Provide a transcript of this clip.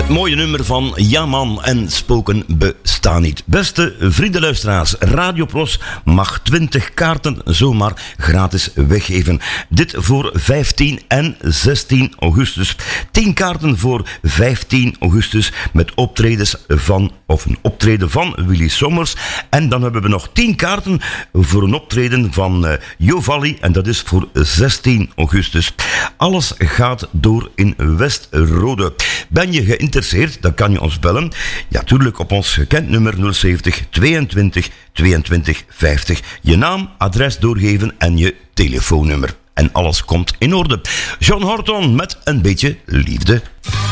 Mooie nummer van Jaman en Spoken bestaan niet. Beste vriendenluisteraars, Radio Plos mag 20 kaarten zomaar gratis weggeven. Dit voor 15 en 16 augustus. 10 kaarten voor 15 augustus met optredens van, of een optreden van Willy Sommers. En dan hebben we nog 10 kaarten voor een optreden van Jovalli. En dat is voor 16 augustus. Alles gaat door in Westrode. Ben je geïnteresseerd, dan kan je ons bellen. Ja, tuurlijk op ons gekend nummer 070 22 22 50. Je naam, adres doorgeven en je telefoonnummer. En alles komt in orde. John Horton met een beetje liefde.